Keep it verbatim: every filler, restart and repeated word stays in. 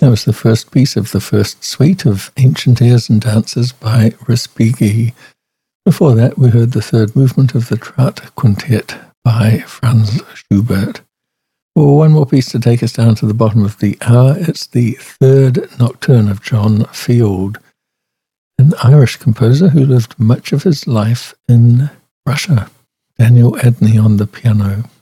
That was the first piece of the first suite of Ancient Airs and Dances by Respighi. Before that, we heard the third movement of the Traut Quintet by Franz Schubert. Well, one more piece to take us down to the bottom of the hour. It's the third nocturne of John Field, an Irish composer who lived much of his life in Russia. Daniel Edney on the piano.